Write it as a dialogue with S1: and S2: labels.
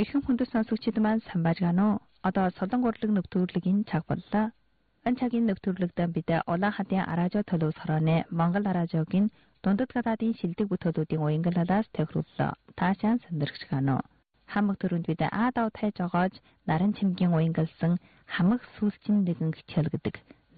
S1: Эрхэм хүндэт сонсогчид маань сайн байна уу? Одоо Солонгор урлаг нэвтрүүлгийн цаг боллоо. Энэ цагийн нэвтрүүлэгт бид Улаан хадын аражо төлөвс хорооны Монгол аражогийн дундад гадаадын шилдэг бүтээлүүдийн уянгалалаас тохирууллаа. Таашаан сандирч гано. Хамаг төрөнд бид Аадав тайж огоож наран чимгийн уянгалсан хамаг сүлжин нэгэн хичээл гэдэг